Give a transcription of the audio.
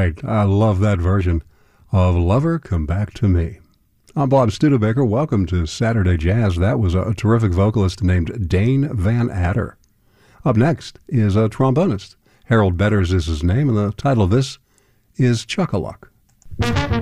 right. I love that version of Lover Come Back to Me. I'm Bob Studebaker. Welcome to Saturday Jazz. That was a terrific vocalist named Dane Van Adder. Up next is a trombonist. Harold Betters is his name, and the title of this is Chuck-a-Luck.